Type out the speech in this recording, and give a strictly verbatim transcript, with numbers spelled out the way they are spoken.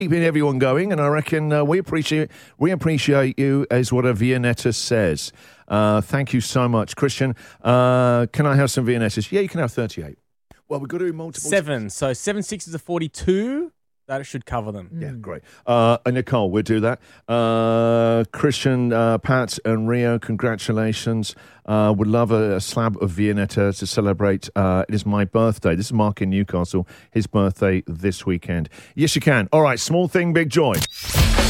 keeping everyone going, and I reckon uh, we appreciate we appreciate you, as what a Viennetta says. Uh, thank you so much, Christian. Uh, can I have some Viennettas? Yeah, you can have thirty-eight. Well, we've got to do multiple. Seven. So seven sixes are forty-two. That should cover them. Yeah, great. Uh, and Nicole, we'll do that. Uh, Christian, uh, Pat, and Rio, congratulations. Uh, would love a, a slab of Viennetta to celebrate. Uh, it is my birthday. This is Mark in Newcastle. His birthday this weekend. Yes, you can. All right, small thing, big joy.